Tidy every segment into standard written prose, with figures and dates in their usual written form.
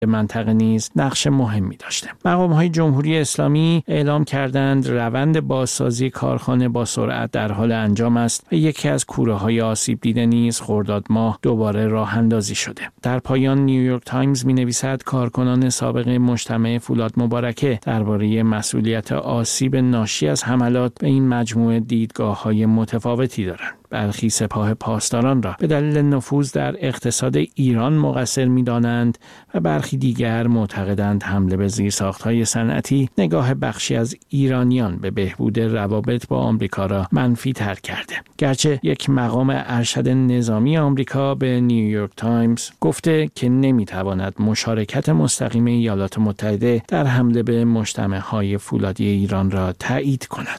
منطقه نیز نقش مهمی داشته. مقام‌های جمهوری اسلامی اعلام کردند روند بازسازی کارخانه با سرعت در حال انجام است و یکی از کوره‌های آسیب دیده نیز خرداد ماه دوباره راه اندازی شده. در پایان نیویورک تایمز می‌نویسد کارکنان سابق مجتمع فولاد مبارکه درباره مسئولیت آسیب ناشی از حملات به این مجموعه دیدگاه‌های متفاوتی دارند. برخی سپاه پاسداران را به دلیل نفوذ در اقتصاد ایران مقصر می‌دانند و برخی دیگر معتقدند حمله به زیرساخت‌های صنعتی نگاه بخشی از ایرانیان به بهبود روابط با آمریکا را منفی تر کرده. گرچه یک مقام ارشد نظامی آمریکا به نیویورک تایمز گفته که نمی‌تواند مشارکت مستقیم ایالات متحده در حمله به مجتمع‌های فولادی ایران را تایید کند.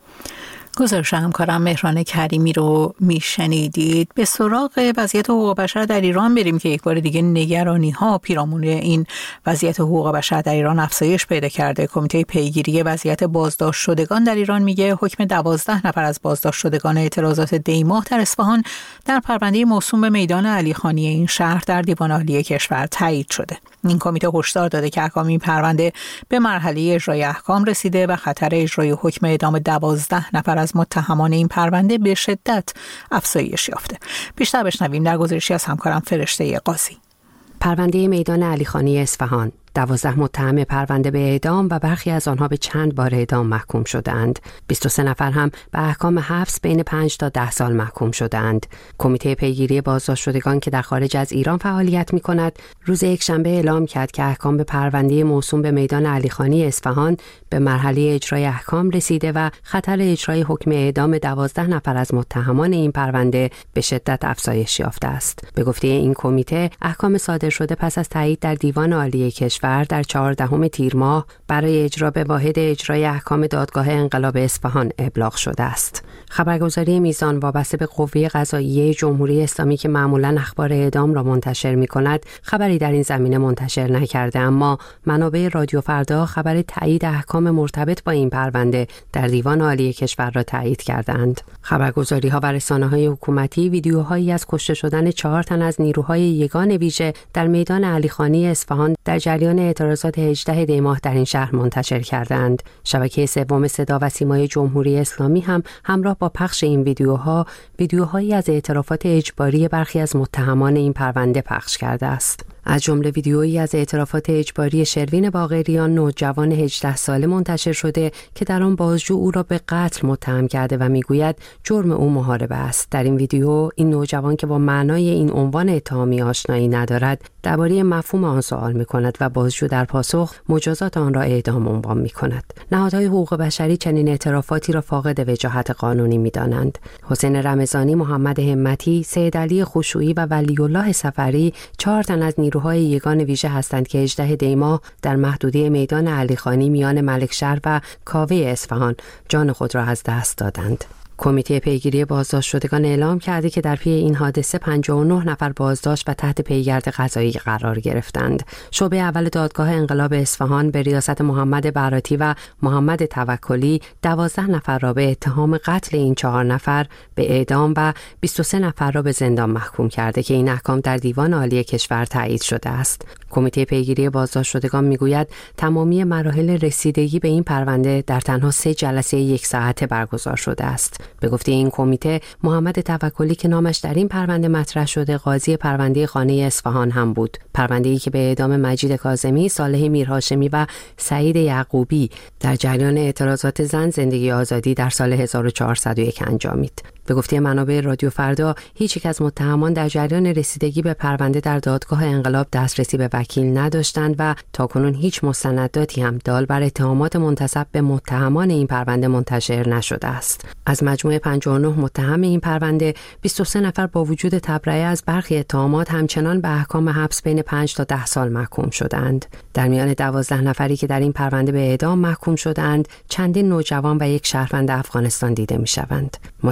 گزارش همکارم مهران کریمی رو میشنیدید. به سراغ وضعیت حقوق بشر در ایران بریم که یک بار دیگه نگرانی‌ها پیرامون این وضعیت حقوق بشر در ایران افزایش پیدا کرده. کمیته پیگیری وضعیت بازداشت شدگان در ایران میگه حکم 12 نفر از بازداشت شدگان اعتراضات دیماه در اصفهان در پرونده موسوم به میدان علیخانی این شهر در دیوان عالی کشور تایید شده. این کمیته هشدار داده که احکام این پرونده به مرحله اجرای احکام رسیده و خطر اجرای حکم اعدام 12 نفر از متهمان این پرونده به شدت افزایش یافته. بیشتر بشنویم در گزارشی از همکارم فرشته قاضی. پرونده میدان علیخانی اصفهان 12 متهم پرونده به اعدام و برخی از آنها به چند بار اعدام محکوم شدند. 23 نفر هم به احکام حبس بین 5 تا 10 سال محکوم شدند. کمیته پیگیری بازداشت شدگان که در خارج از ایران فعالیت می‌کند، روز یکشنبه اعلام کرد که احکام به پرونده موسوم به میدان علیخانی اصفهان به مرحله اجرای احکام رسیده و خطر اجرای حکم اعدام 12 نفر از متهمان این پرونده به شدت افزایش یافته است. به گفته این کمیته، احکام صادر شده پس از تایید در دیوان عالی کشور در 14 تیر ماه برای اجرا به واحد اجرای احکام دادگاه انقلاب اصفهان ابلاغ شده است. خبرگزاری میزان وابسته به قوه قضاییه جمهوری اسلامی که معمولاً اخبار اعدام را منتشر می‌کند، خبری در این زمینه منتشر نکرده، اما منابع رادیو فردا خبر تایید احکام مرتبط با این پرونده در دیوان عالی کشور را تایید کردند. خبرگزاری‌ها و رسانه‌های حکومتی ویدیوهایی از کشته شدن 4 تن از نیروهای یگان ویژه در میدان علیخانی اصفهان در جریان اعتراضات 18 دی ماه در این شهر منتشر کردند. شبکه سوم صدا و سیمای جمهوری اسلامی هم همراه با پخش این ویدیوهایی از اعترافات اجباری برخی از متهمان این پرونده پخش کرده است. از جمله ویدیویی از اعترافات اجباری شروین باقریان، نوجوان 18 ساله منتشر شده که در آن بازجو او را به قتل متهم کرده و میگوید جرم او محاربه است. در این ویدیو این نوجوان که با معنای این عنوان اتهامی آشنایی ندارد، درباره مفهوم آن سوال می‌کند و بازجو در پاسخ مجازات آن را اعدام عنوان می‌کند. نهادهای حقوق بشری چنین اعترافاتی را فاقد وجاهت قانونی می‌دانند. حسین رمضانی، محمد همتی، سید علی خشوعی و ولی الله صفری 4 تن از نیروهای یگان ویژه هستند که 18 دی ماه در محدوده میدان علیخانی میان ملکشهر و کاوه اصفهان جان خود را از دست دادند. کمیته پیگیری بازداشت شدگان اعلام کرده که در پی این حادثه 59 نفر بازداشت و تحت پیگرد قضایی قرار گرفتند. شعبه اول دادگاه انقلاب اصفهان به ریاست محمد براتی و محمد توکلی 12 نفر را به اتهام قتل این 4 نفر به اعدام و 23 نفر را به زندان محکوم کرده که این احکام در دیوان عالی کشور تایید شده است. کمیته پیگیری بازداشت شدگان میگوید تمامی مراحل رسیدگی به این پرونده در تنها 3 جلسه 1 ساعته برگزار شده است. به گفته این کمیته، محمد توکلی که نامش در این پرونده مطرح شده قاضی پرونده خانه اصفهان هم بود. پرونده‌ای که به اعدام مجید کاظمی، صالح میرهاشمی و سعید یعقوبی در جریان اعتراضات زن زندگی آزادی در سال 1401 انجامید. به گفته منابع رادیو فردا، هیچ یک از متهمان در جریان رسیدگی به پرونده در دادگاه انقلاب دسترسی به وکیل نداشتند و تاکنون هیچ مستنداتی هم دال بر اتهامات منتسب به متهمان این پرونده منتشر نشده است. از مجموع 59 متهم این پرونده، 23 نفر با وجود تبرئه از برخی اتهامات همچنان به احکام حبس بین 5 تا 10 سال محکوم شدند. در میان 12 نفری که در این پرونده به اعدام محکوم شدند، چندین نوجوان و یک شهروند افغانستان دیده می‌شوند. متهمان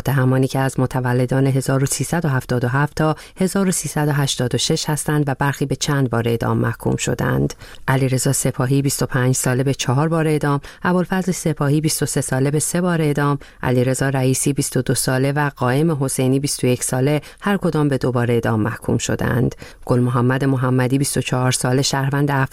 کسانی که از متولدان 1377 تا 1386 هستند و برخی به چند بار اعدام محکوم شدند. علیرضا سپاهی 25 ساله به 4 بار اعدام، ابوالفضل سپاهی 23 ساله به 3 بار اعدام، علیرضا رئیسی 22 ساله و قائم حسینی 21 ساله هر کدام به 2 بار اعدام محکوم شدند. گل محمد محمدی 24 ساله شهروند